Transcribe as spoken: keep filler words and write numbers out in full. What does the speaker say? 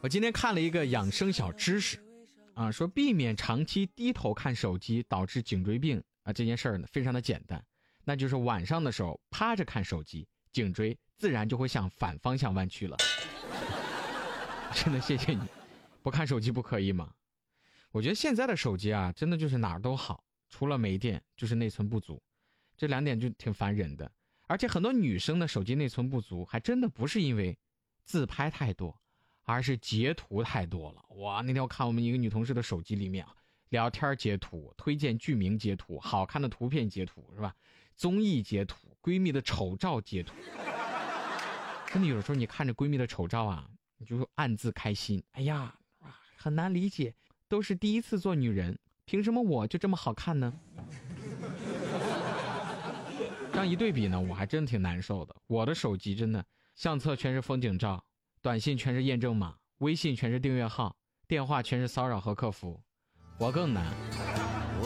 我今天看了一个养生小知识啊，说避免长期低头看手机导致颈椎病啊，这件事儿呢非常的简单，那就是晚上的时候趴着看手机，颈椎自然就会向反方向弯曲了。真的谢谢你，不看手机不可以吗？我觉得现在的手机啊，真的就是哪儿都好，除了没电就是内存不足，这两点就挺烦人的。而且很多女生的手机内存不足，还真的不是因为自拍太多，而是截图太多了。哇，那天我看我们一个女同事的手机里面啊，聊天截图、推荐剧名截图、好看的图片截图，是吧？综艺截图、闺蜜的丑照截图。真的有的时候你看着闺蜜的丑照啊，你就暗自开心。哎呀，很难理解，都是第一次做女人，凭什么我就这么好看呢？这样一对比呢，我还真挺难受的。我的手机真的相册全是风景照，短信全是验证码，微信全是订阅号，电话全是骚扰和客服，我更难。